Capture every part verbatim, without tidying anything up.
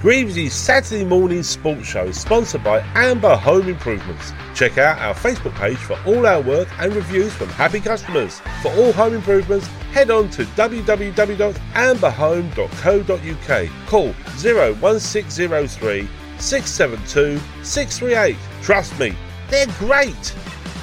Greavy's Saturday morning sports show is sponsored by Amber Home Improvements. Check out our Facebook page for all our work and reviews from happy customers. For all home improvements, head on to w w w dot amber home dot co dot u k. Call zero one six zero three, six seven two, six three eight. Trust me, they're great.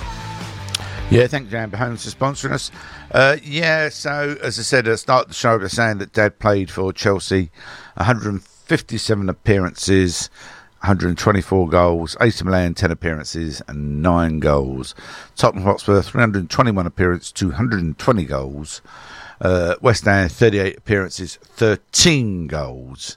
Yeah, thank you, Amber Homes, for sponsoring us. Uh, yeah, so as I said at the start of the show, I was saying that Dad played for Chelsea, one hundred fifty-seven appearances, one hundred twenty-four goals, A C Milan ten appearances and nine goals. Tottenham Hotspur three hundred twenty-one appearances, two hundred twenty goals. Uh, West Ham thirty-eight appearances, thirteen goals.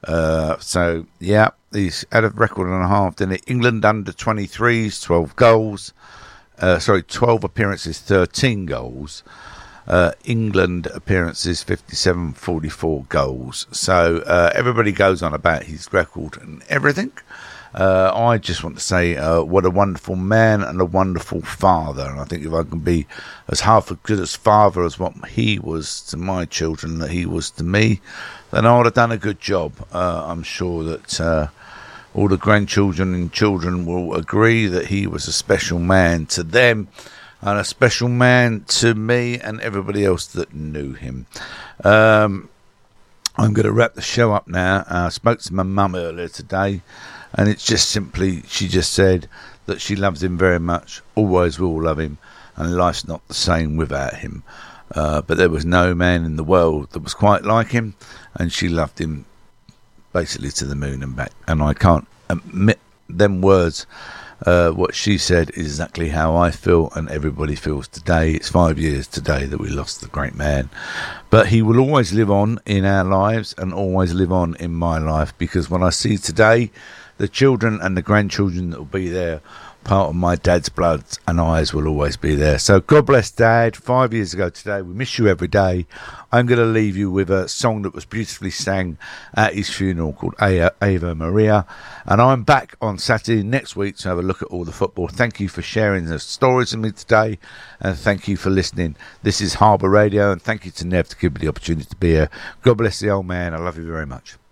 Uh, so yeah, he's had a record and a half. Then England under twenty-threes, twelve goals. Uh, sorry, twelve appearances, thirteen goals. Uh, England appearances, fifty-seven, forty-four goals. So uh, everybody goes on about his record and everything. Uh, I just want to say uh, what a wonderful man and a wonderful father. And I think if I can be as half as good as father as what he was to my children, that he was to me, then I would have done a good job. Uh, I'm sure that uh, all the grandchildren and children will agree that he was a special man to them and a special man to me and everybody else that knew him. Um, I'm going to wrap the show up now. Uh, I spoke to my mum earlier today, and it's just simply, she just said that she loves him very much, always will love him, and life's not the same without him. Uh, but there was no man in the world that was quite like him, and she loved him basically to the moon and back. And I can't admit them words. Uh, what she said is exactly how I feel and everybody feels today. It's five years today that we lost the great man, but he will always live on in our lives and always live on in my life, because when I see today the children and the grandchildren that will be there, part of my dad's blood and eyes will always be there. So God bless Dad. Five years ago today, we miss you every day. I'm going to leave you with a song that was beautifully sang at his funeral called Ave Maria. And I'm back on Saturday next week to have a look at all the football. Thank you for sharing the stories with me today, and thank you for listening. This is Harbour Radio, and thank you to Nev to give me the opportunity to be here. God bless the old man. I love you very much.